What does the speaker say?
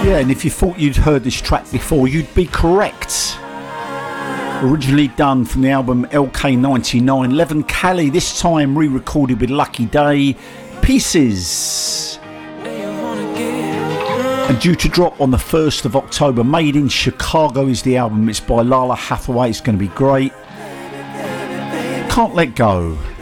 Yeah, and if you thought you'd heard this track before, you'd be correct. Originally done from the album LK99, Levin Kali, this time re-recorded with Lucky Day, Pieces. And due to drop on the 1st of October, Made in Chicago is the album. It's by Lala Hathaway, it's going to be great. Can't Let Go.